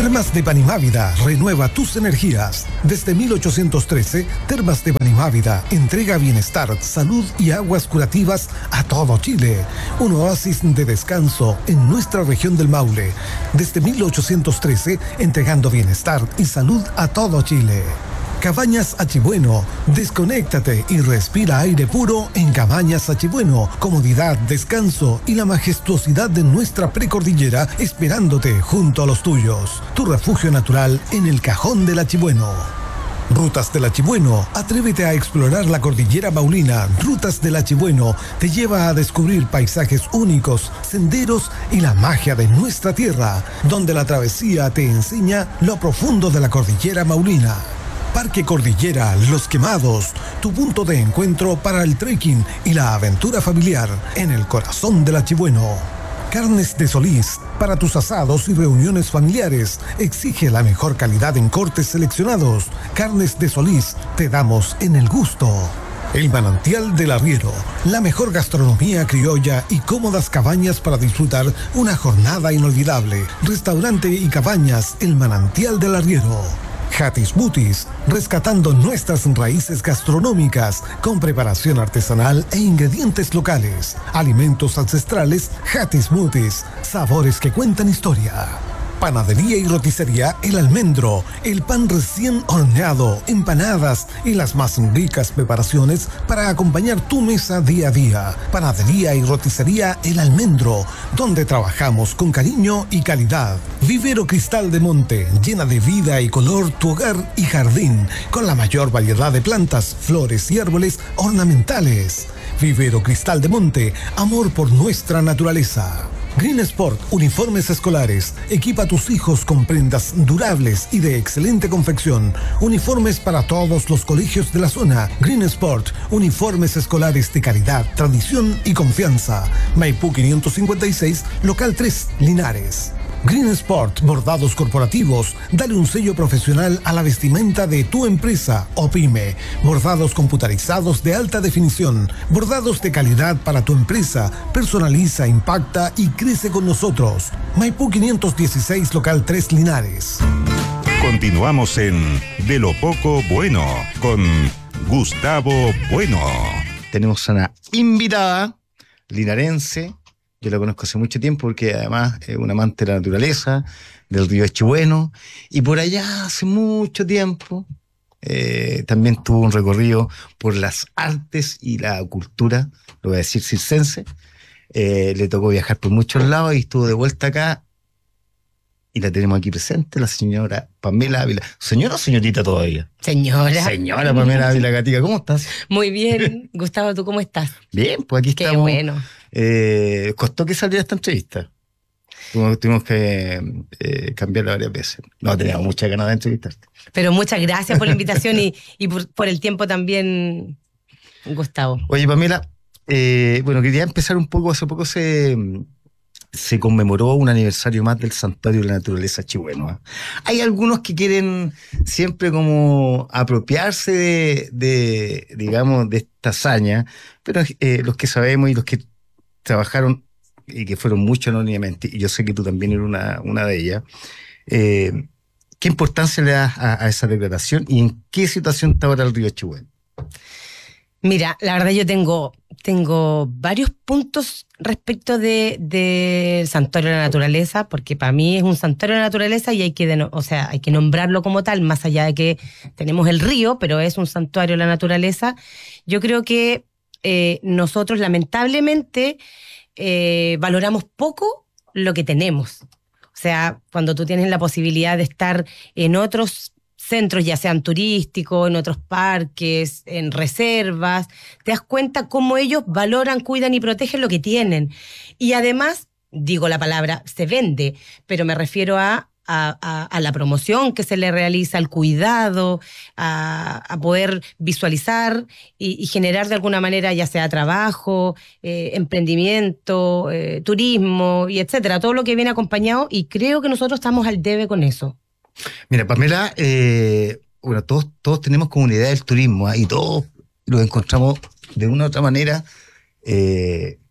Termas de Panimávida renueva tus energías. Desde 1813, Termas de Panimávida entrega bienestar, salud y aguas curativas a todo Chile. Un oasis de descanso en nuestra región del Maule. Desde 1813, entregando bienestar y salud a todo Chile. Cabañas Achibueno, desconéctate y respira aire puro en Cabañas Achibueno. Comodidad, descanso y la majestuosidad de nuestra precordillera esperándote junto a los tuyos. Tu refugio natural en el Cajón del Achibueno. Rutas del Achibueno, atrévete a explorar la cordillera maulina. Rutas del Achibueno te lleva a descubrir paisajes únicos, senderos y la magia de nuestra tierra, donde la travesía te enseña lo profundo de la cordillera maulina. Parque Cordillera Los Quemados, tu punto de encuentro para el trekking y la aventura familiar en el corazón del Achibueno. Carnes de Solís, para tus asados y reuniones familiares, exige la mejor calidad en cortes seleccionados. Carnes de Solís, te damos en el gusto. El Manantial del Arriero, la mejor gastronomía criolla y cómodas cabañas para disfrutar una jornada inolvidable. Restaurante y cabañas El Manantial del Arriero. Hatis Butis, rescatando nuestras raíces gastronómicas con preparación artesanal e ingredientes locales. Alimentos ancestrales Hatis Butis, sabores que cuentan historia. Panadería y roticería El Almendro, el pan recién horneado, empanadas y las más ricas preparaciones para acompañar tu mesa día a día. Panadería y roticería El Almendro, donde trabajamos con cariño y calidad. Vivero Cristal de Monte, llena de vida y color tu hogar y jardín, con la mayor variedad de plantas, flores y árboles ornamentales. Vivero Cristal de Monte, amor por nuestra naturaleza. Green Sport, uniformes escolares. Equipa a tus hijos con prendas durables y de excelente confección. Uniformes para todos los colegios de la zona. Green Sport, uniformes escolares de calidad, tradición y confianza. Maipú 556, local 3, Linares. Green Sport, bordados corporativos. Dale un sello profesional a la vestimenta de tu empresa o pyme. Bordados computarizados de alta definición. Bordados de calidad para tu empresa. Personaliza, impacta y crece con nosotros. Maipú 516, local 3, Linares. Continuamos en De lo Poco Bueno con Gustavo Bueno. Tenemos una invitada linarense. Yo la conozco hace mucho tiempo porque además es un amante de la naturaleza, del río Achibueno, y por allá hace mucho tiempo también tuvo un recorrido por las artes y la cultura, lo voy a decir circense. Le tocó viajar por muchos lados y estuvo de vuelta acá, y la tenemos aquí presente, la señora Pamela Ávila. ¿Señora o señorita todavía? Señora. Señora Pamela Ávila Gatica, ¿cómo estás? Muy bien. Gustavo, ¿tú cómo estás? Bien, pues aquí estamos. Qué bueno. Costó que saliera esta entrevista. Tuvimos que cambiarla varias veces. No, teníamos muchas ganas de entrevistarte. Pero muchas gracias por la invitación y por el tiempo también, Gustavo. Oye, Pamela, bueno, quería empezar un poco. Hace poco se conmemoró un aniversario más del Santuario de la Naturaleza Achibueno, ¿eh? Hay algunos que quieren siempre como apropiarse digamos, de esta hazaña, pero los que sabemos y los que trabajaron, y que fueron muchos anónimamente, y yo sé que tú también eres una de ellas, ¿qué importancia le das a esa declaración y en qué situación está ahora el río Achibueno? Mira, la verdad yo tengo varios puntos respecto del Santuario de la Naturaleza, porque para mí es un santuario de la naturaleza y hay que nombrarlo como tal, más allá de que tenemos el río, pero es un santuario de la naturaleza. Yo creo que nosotros lamentablemente valoramos poco lo que tenemos. O sea, cuando tú tienes la posibilidad de estar en otros centros, ya sean turísticos, en otros parques, en reservas, te das cuenta cómo ellos valoran, cuidan y protegen lo que tienen. Y además, digo la palabra, se vende, pero me refiero a la promoción que se le realiza, al cuidado, a poder visualizar y generar de alguna manera, ya sea trabajo, emprendimiento, turismo y etcétera, todo lo que viene acompañado, y creo que nosotros estamos al debe con eso. Mira, Pamela, bueno, todos tenemos como una idea del turismo, ¿eh? Y todos lo encontramos de una u otra manera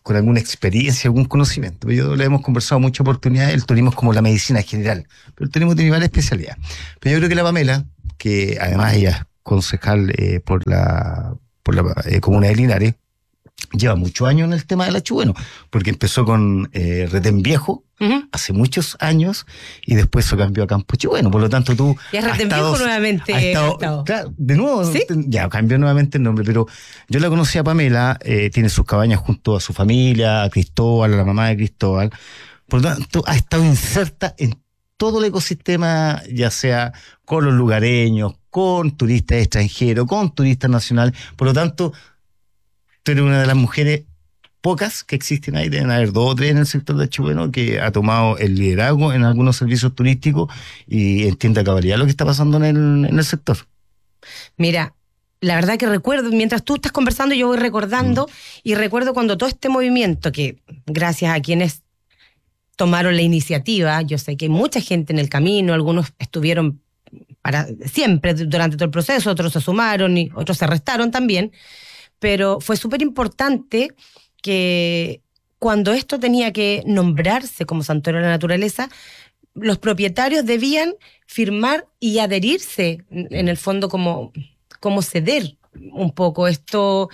con alguna experiencia, algún conocimiento. Yo le hemos conversado muchas oportunidades, el turismo es como la medicina general, pero el turismo tiene varias especialidades. Pero yo creo que la Pamela, que además ella es concejal por la comuna de Linares, lleva muchos años en el tema del Achubueno, porque empezó con Retén Viejo hace muchos años y después se cambió a Campo Chibueno. Por lo tanto, tú. Y es Retén Viejo nuevamente. Claro, de nuevo, ¿Sí? Ya cambió nuevamente el nombre, pero yo la conocí a Pamela, tiene sus cabañas junto a su familia, a Cristóbal, a la mamá de Cristóbal. Por lo tanto, ha estado inserta en todo el ecosistema, ya sea con los lugareños, con turistas extranjeros, con turistas nacionales. Por lo tanto, tú eres una de las mujeres pocas que existen ahí, deben haber 2 o 3 en el sector de Achubueno, que ha tomado el liderazgo en algunos servicios turísticos y entiende a cabalidad lo que está pasando en el sector. Mira, la verdad que recuerdo, mientras tú estás conversando, yo voy recordando y recuerdo cuando todo este movimiento, que gracias a quienes tomaron la iniciativa, yo sé que hay mucha gente en el camino, algunos estuvieron para siempre durante todo el proceso, otros se sumaron y otros se restaron también, pero fue súper importante que cuando esto tenía que nombrarse como santuario de la naturaleza, los propietarios debían firmar y adherirse, en el fondo como ceder un poco esto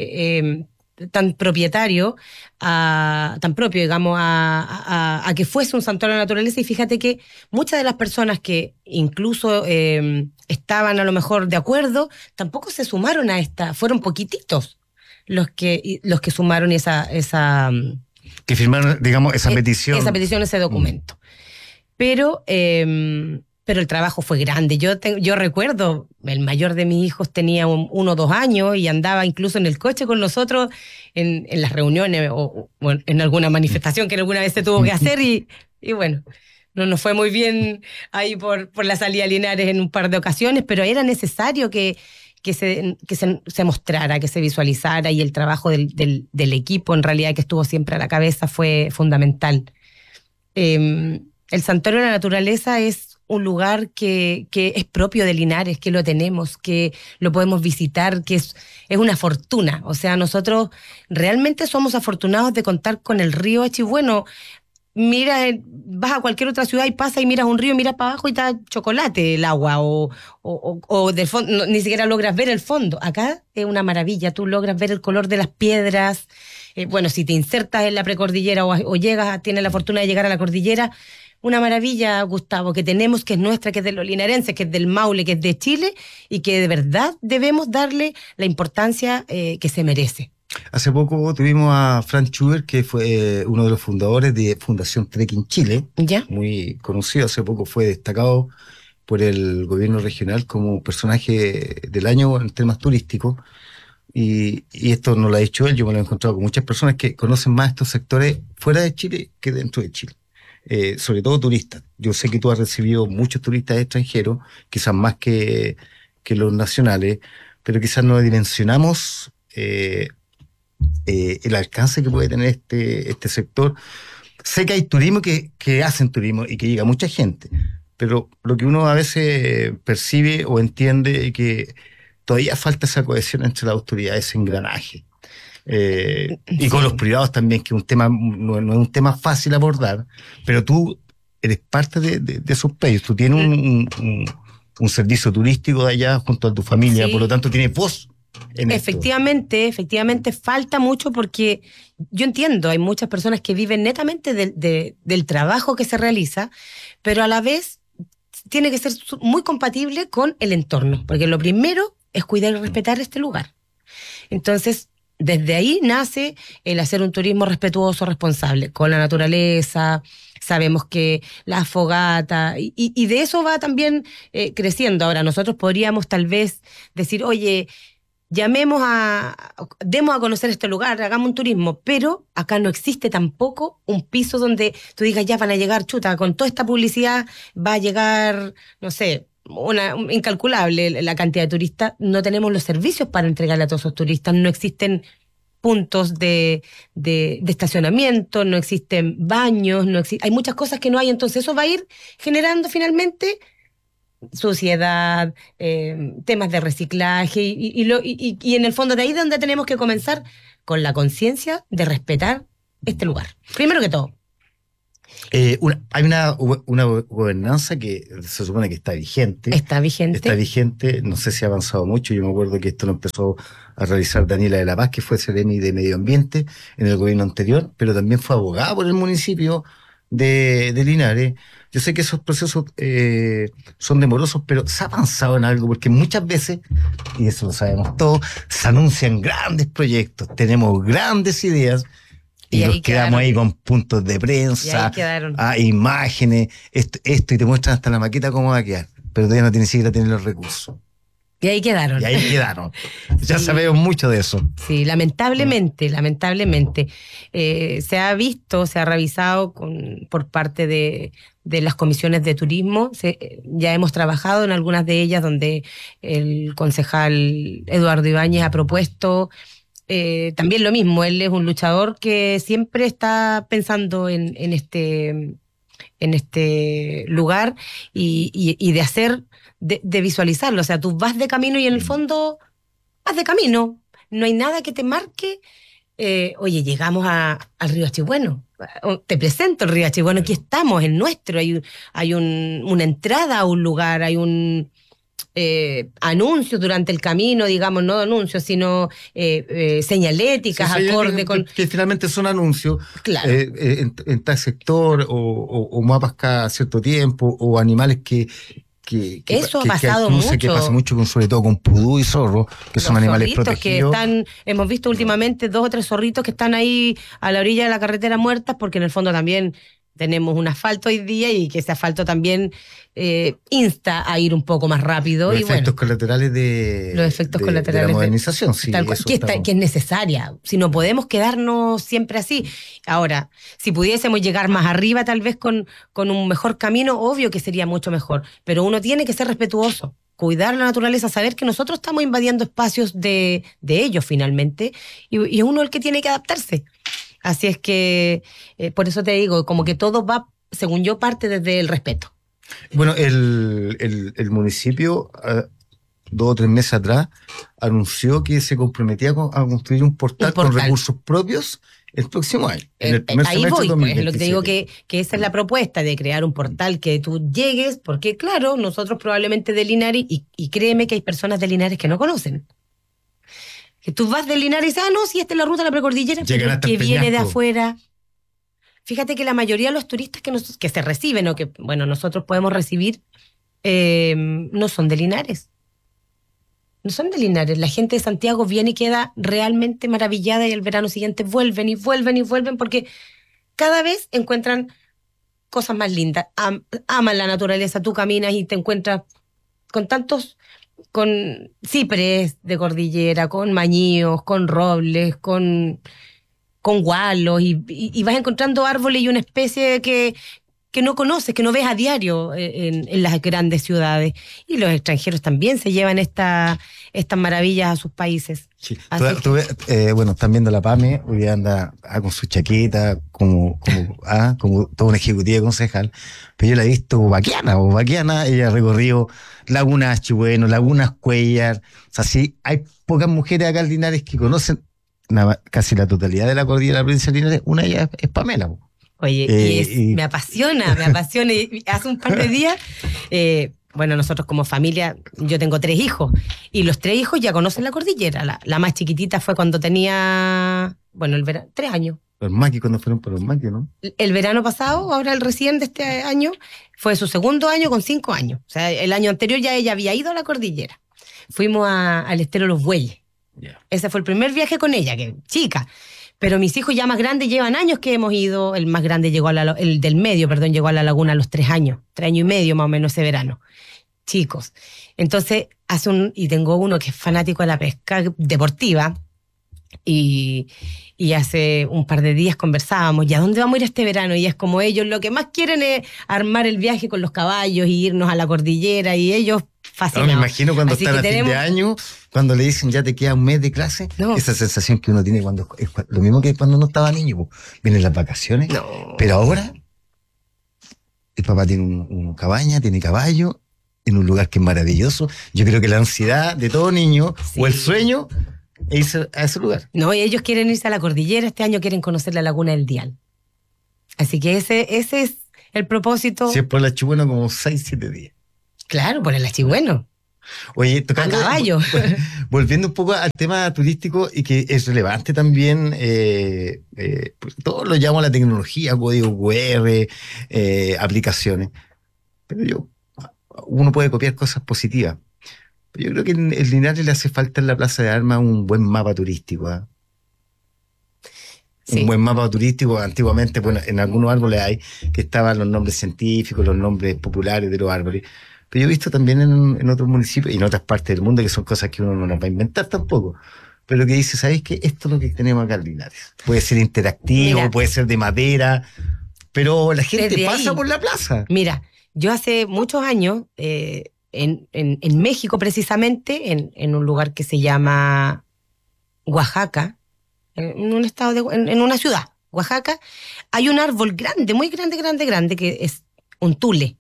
tan propietario, tan propio, digamos, a que fuese un santuario de la naturaleza. Y fíjate que muchas de las personas que incluso estaban a lo mejor de acuerdo, tampoco se sumaron a esta, fueron poquititos los que sumaron esa que firmaron, digamos, esa petición. Esa petición, ese documento. Pero el trabajo fue grande. Yo recuerdo, el mayor de mis hijos tenía 1 o 2 años y andaba incluso en el coche con nosotros en las reuniones o en alguna manifestación que alguna vez se tuvo que hacer y bueno, no nos fue muy bien ahí por la salida a Linares en un par de ocasiones, pero era necesario que se mostrara, que se visualizara, y el trabajo del equipo en realidad que estuvo siempre a la cabeza fue fundamental. El Santuario de la Naturaleza es un lugar que es propio de Linares, que lo tenemos, que lo podemos visitar, que es una fortuna. O sea, nosotros realmente somos afortunados de contar con el río Achubueno. Mira, vas a cualquier otra ciudad y pasa y miras un río, miras para abajo y está chocolate el agua, o del fondo, ni siquiera logras ver el fondo. Acá es una maravilla, tú logras ver el color de las piedras. Bueno, si te insertas en la precordillera o llegas, tienes la fortuna de llegar a la cordillera, una maravilla, Gustavo, que tenemos, que es nuestra, que es de los linarenses, que es del Maule, que es de Chile, y que de verdad debemos darle la importancia que se merece. Hace poco tuvimos a Frank Schubert, que fue uno de los fundadores de Fundación Trekking Chile, ¿Ya? Muy conocido. Hace poco fue destacado por el gobierno regional como personaje del año en temas turísticos. Y esto no lo ha dicho él, yo me lo he encontrado con muchas personas que conocen más estos sectores fuera de Chile que dentro de Chile. Sobre todo turistas. Yo sé que tú has recibido muchos turistas extranjeros, quizás más que los nacionales, pero quizás no dimensionamos el alcance que puede tener este sector. Sé que hay turismo que hacen turismo y que llega mucha gente, pero lo que uno a veces percibe o entiende es que todavía falta esa cohesión entre las autoridades, ese engranaje. Y con los privados también, que un tema no es un tema fácil abordar, pero tú eres parte de esos países, tú tienes un servicio turístico de allá junto a tu familia, por lo tanto tienes voz en efectivamente falta mucho, porque yo entiendo, hay muchas personas que viven netamente del trabajo que se realiza, pero a la vez tiene que ser muy compatible con el entorno, porque lo primero es cuidar y respetar este lugar. Entonces, desde ahí nace el hacer un turismo respetuoso, responsable, con la naturaleza. Sabemos que la fogata, y de eso va también creciendo. Ahora, nosotros podríamos tal vez decir, oye, demos a conocer este lugar, hagamos un turismo, pero acá no existe tampoco un piso donde tú digas, ya van a llegar, chuta, con toda esta publicidad va a llegar, no sé, incalculable la cantidad de turistas. No tenemos los servicios para entregarle a todos esos turistas, no existen puntos de estacionamiento, no existen baños, hay muchas cosas que no hay. Entonces eso va a ir generando finalmente suciedad, temas de reciclaje, y en el fondo de ahí es donde tenemos que comenzar con la conciencia de respetar este lugar. Primero que todo. Hay una gobernanza que se supone que está vigente. Está vigente. Está vigente, no sé si ha avanzado mucho. Yo me acuerdo que esto lo empezó a realizar Daniela de la Paz, que fue Seremi de Medio Ambiente en el gobierno anterior, pero también fue abogada por el municipio de Linares. Yo sé que esos procesos son demorosos, pero se ha avanzado en algo, porque muchas veces, y eso lo sabemos todos, se anuncian grandes proyectos, tenemos grandes ideas, y nos quedamos ahí con puntos de prensa, imágenes, esto, y te muestran hasta la maqueta cómo va a quedar, pero todavía no tiene siquiera tener los recursos. Y ahí quedaron. Ya sabemos mucho de eso. Sí, lamentablemente. Se ha visto, se ha revisado por parte de las comisiones de turismo. Ya hemos trabajado en algunas de ellas donde el concejal Eduardo Ibáñez ha propuesto también lo mismo. Él es un luchador que siempre está pensando en este lugar y de hacer, de visualizarlo. O sea, tú vas de camino y en el fondo vas de camino. No hay nada que te marque. Oye, llegamos al río Achigüeno. Te presento el río Achigüeno. Aquí estamos, el nuestro. Hay una entrada a un lugar, hay un anuncios durante el camino, digamos, no anuncios, sino señaléticas, acorde con... Que finalmente son anuncios, claro. En tal sector, o mapas cada cierto tiempo, o animales que eso ha pasado mucho. Que pasa mucho, sobre todo con pudú y zorro, que son animales protegidos. Hemos visto últimamente 2 o 3 zorritos que están ahí a la orilla de la carretera muertas, porque en el fondo también tenemos un asfalto hoy día y que ese asfalto también insta a ir un poco más rápido. Los efectos colaterales de la modernización, sí. Que es necesaria. Si no podemos quedarnos siempre así. Ahora, si pudiésemos llegar más arriba, tal vez con un mejor camino, obvio que sería mucho mejor. Pero uno tiene que ser respetuoso, cuidar la naturaleza, saber que nosotros estamos invadiendo espacios de ellos finalmente, y es uno el que tiene que adaptarse. Así es que, por eso te digo, como que todo va, según yo, parte desde el respeto. Bueno, el municipio, 2 o 3 meses atrás, anunció que se comprometía a construir un portal con recursos propios el próximo año. Ahí voy, pues, es lo que te digo, que esa es la propuesta, de crear un portal que tú llegues, porque claro, nosotros probablemente de Linares, y créeme que hay personas de Linares que no conocen. Que tú vas de Linares y dices, no, si esta es la ruta de la precordillera, pero que viene de afuera. Fíjate que la mayoría de los turistas que se reciben, o que, bueno, nosotros podemos recibir, no son de Linares. No son de Linares. La gente de Santiago viene y queda realmente maravillada, y el verano siguiente vuelven y vuelven y vuelven, porque cada vez encuentran cosas más lindas. Aman la naturaleza. Tú caminas y te encuentras con ciprés de cordillera, con mañíos, con robles, con gualos, y vas encontrando árboles y una especie que no conoces, que no ves a diario en las grandes ciudades. Y los extranjeros también se llevan estas maravillas a sus países. Sí. Bueno, están viendo la PAME, hoy día anda con su chaqueta, como todo un ejecutivo concejal, pero yo la he visto vaquiana. Ella ha recorrido Lagunas Achigüeno, Lagunas Cuellar. O sea, sí, hay pocas mujeres acá en Linares que conocen casi la totalidad de la cordillera de la provincia de Linares. Una de ellas es Pamela. Oye, me apasiona. Y hace un par de días, bueno, nosotros como familia, yo tengo 3 hijos, y los 3 hijos ya conocen la cordillera. La más chiquitita fue cuando tenía, bueno, 3 años. Los maquis, cuando fueron por los maquis, ¿no? El verano pasado, ahora el recién de este año, fue su segundo año con 5 años. O sea, el año anterior ya ella había ido a la cordillera. Fuimos al Estero Los Bueyes. Yeah. Ese fue el primer viaje con ella, que chica. Pero mis hijos ya más grandes llevan años que hemos ido. El más grande el del medio, llegó a la laguna a los 3 años. 3 años y medio más o menos ese verano. Chicos. Entonces, y tengo uno que es fanático de la pesca deportiva. Y hace un par de días conversábamos, ¿y a dónde vamos a ir este verano? Y es como ellos lo que más quieren es armar el viaje con los caballos y irnos a la cordillera, y ellos fascinados. No, me imagino cuando están a fin de año, cuando le dicen ya te queda un mes de clase, esa sensación que uno tiene cuando es lo mismo que cuando uno estaba niño, vienen las vacaciones, pero ahora el papá tiene una cabaña, tiene caballo, en un lugar que es maravilloso. Yo creo que la ansiedad de todo niño, o el sueño, e irse a ese lugar. No, y ellos quieren irse a la cordillera, este año quieren conocer la Laguna del Dial. Así que ese es el propósito. Si es por la Chigüeno, como 6-7 días. Claro, por el Achigüeno. Oye, tocando, A caballo. Volviendo un poco al tema turístico y que es relevante también, pues todo lo llamo a la tecnología, código QR, aplicaciones. Pero uno puede copiar cosas positivas. Pero yo creo que en el Linares le hace falta en la Plaza de Armas un buen mapa turístico. ¿Ah? Sí. Un buen mapa turístico. Antiguamente, bueno, en algunos árboles hay que estaban los nombres científicos, los nombres populares de los árboles. Pero yo he visto también en otros municipios y en otras partes del mundo que son cosas que uno no las va a inventar tampoco. Pero que dice, ¿sabéis qué? Esto es lo que tenemos acá en Linares. Puede ser interactivo, Mira, puede ser de madera, pero la gente desde pasa ahí, por la plaza. Mira, yo hace muchos años, en México precisamente, en un lugar que se llama Oaxaca, en un estado en una ciudad, Oaxaca, hay un árbol grande, muy grande, que es un tule.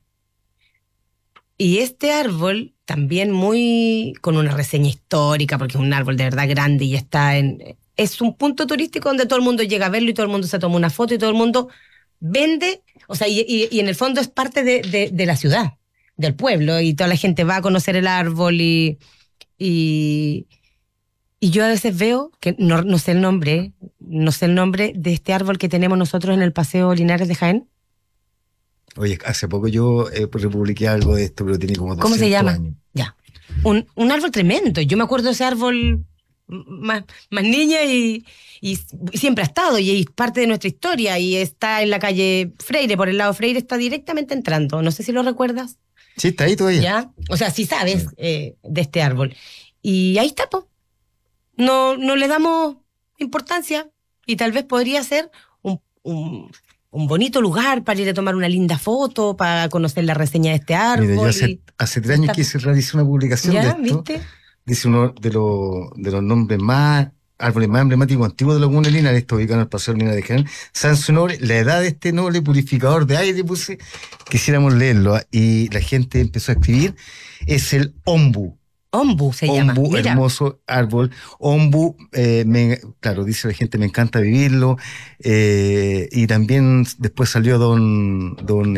Y este árbol también con una reseña histórica, porque es un árbol de verdad grande y es un punto turístico donde todo el mundo llega a verlo y todo el mundo se toma una foto y todo el mundo vende, o sea, y en el fondo es parte de la ciudad, del pueblo, y toda la gente va a conocer el árbol y yo a veces veo que no sé el nombre de este árbol que tenemos nosotros en el Paseo Linares de Jaén. Oye, hace poco yo republiqué algo de esto, pero tiene como 200 ¿Cómo se llama? años. Ya. Un árbol tremendo. Yo me acuerdo de ese árbol más niña y siempre ha estado y es parte de nuestra historia y está en la calle Freire, por el lado Freire está directamente entrando. No sé si lo recuerdas. Sí, está ahí todavía. ¿Ya? O sea, sí sabes de este árbol. Y ahí está, po. No le damos importancia y tal vez podría ser un bonito lugar para ir a tomar una linda foto, para conocer la reseña de este árbol. Mira, yo hace 3 años que realicé una publicación de ¿Ya? esto. ¿Viste? Dice uno de los nombres árboles más emblemáticos antiguos de la comuna de Linares, está ubicado en el Paseo Linares de Jaén. San su nombre, la edad de este noble purificador de aire, quisiéramos leerlo, ¿eh? Y la gente empezó a escribir, es el ombu. Ombu se llama. Ombu, Mira. hermoso árbol. Ombu, claro, dice la gente, me encanta vivirlo. Y también después salió don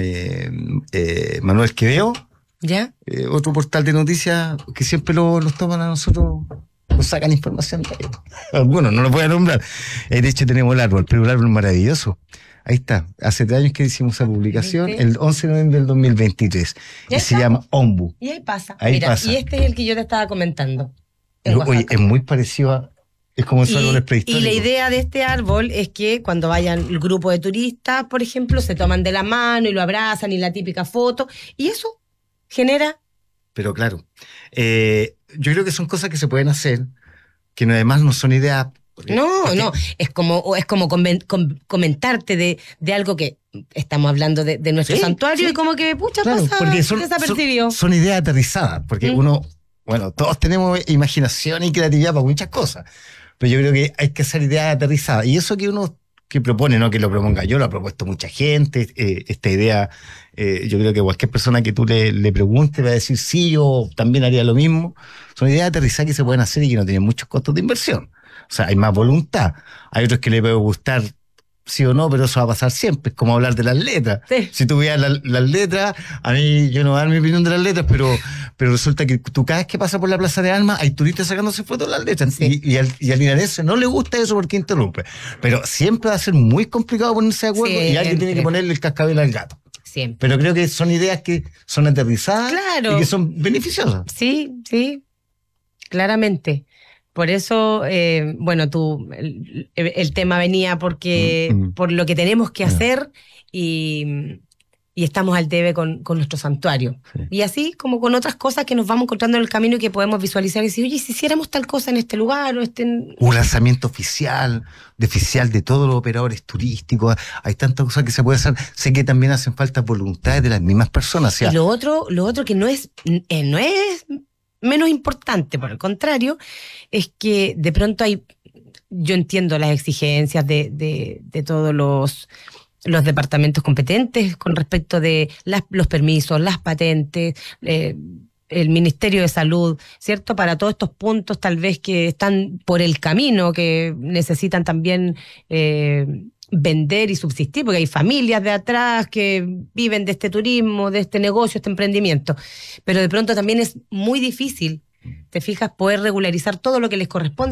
Manuel Quevedo, ¿Ya? otro portal de noticias que siempre los toman a nosotros, nos sacan información de ellos. Algunos, no lo voy a nombrar. De hecho tenemos el árbol, pero el árbol es maravilloso. Ahí está, hace 3 años que hicimos esa publicación, ¿Viste? el 11 de noviembre del 2023, Ya y se está. llama Ombu. Y ahí pasa. Ahí Mira, pasa. y este es el que yo te estaba comentando. en Oye, Oaxaca. es muy parecido es como esos árboles Y prehistóricos. la idea de este árbol es que cuando vayan el grupo de turistas, por ejemplo, se toman de la mano y lo abrazan y la típica foto, y eso genera... Pero claro, yo creo que son cosas que se pueden hacer, que además no son ideas. No, es como comentarte de algo que estamos hablando de nuestro Sí, santuario sí. y como que, pucha, Claro, pasa porque son desapercibido. ideas aterrizadas, porque bueno, todos tenemos imaginación y creatividad para muchas cosas, pero yo creo que hay que hacer ideas aterrizadas, y eso que uno que propone, no que lo proponga yo, lo ha propuesto mucha gente, esta idea, yo creo que cualquier persona que tú le preguntes va a decir sí, yo también haría lo mismo. Son ideas aterrizadas que se pueden hacer y que no tienen muchos costos de inversión. O sea, hay más voluntad. Hay otros que le puede gustar sí o no, pero eso va a pasar siempre. Es como hablar de las letras. Sí. Si tú veas las letras, a mí yo no voy a dar mi opinión de las letras, pero resulta que tú cada vez que pasas por la Plaza de Armas hay turistas sacándose fotos de las letras. Sí. Y al linarense no le gusta eso porque interrumpe. Pero siempre va a ser muy complicado ponerse de acuerdo y alguien tiene que ponerle el cascabel al gato. Siempre. Pero creo que son ideas que son aterrizadas Claro. y que son beneficiosas. Sí, claramente. Por eso, bueno, el tema venía porque por lo que tenemos que hacer y estamos al debe con nuestro santuario. Sí. Y así como con otras cosas que nos vamos encontrando en el camino y que podemos visualizar y decir, oye, si hiciéramos tal cosa en este lugar o Un lanzamiento oficial de todos los operadores turísticos. Hay tantas cosas que se puede hacer. Sé que también hacen falta voluntades de las mismas personas. O sea, Y lo otro que no es menos importante, por el contrario, es que de pronto yo entiendo las exigencias de todos los departamentos competentes con respecto de los permisos, las patentes, el Ministerio de Salud, ¿cierto? Para todos estos puntos tal vez que están por el camino, que necesitan también vender y subsistir, porque hay familias de atrás que viven de este turismo, de este negocio, este emprendimiento. Pero de pronto también es muy difícil, te fijas, poder regularizar todo lo que les corresponde